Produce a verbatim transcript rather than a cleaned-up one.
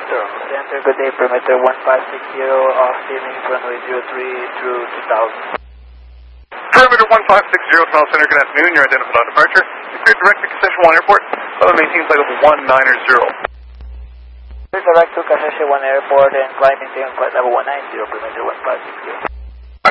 Center. Center, good day, perimeter one five six zero, off ceilings, runway zero three through two thousand. Perimeter one five six zero, Smile Center, good afternoon. You're identified on departure. You're cleared direct to Concession one Airport. Level maintain flight level one nine zero. Direct to Concession one Airport and climb maintain flight level one nine zero, perimeter one five six zero.